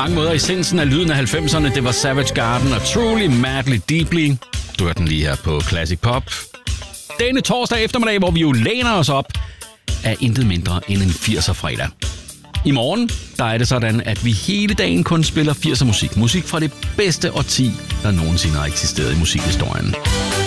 mange måder essensen af lyden af 90'erne. Det var Savage Garden og Truly Madly Deeply. Du hørte den lige her på Classic Pop. Denne torsdag eftermiddag, hvor vi jo læner os op, er intet mindre end en 80'er fredag. I morgen, der er det sådan, at vi hele dagen kun spiller 80'er musik. Musik fra det bedste årti, der nogensinde har eksisteret i musikhistorien.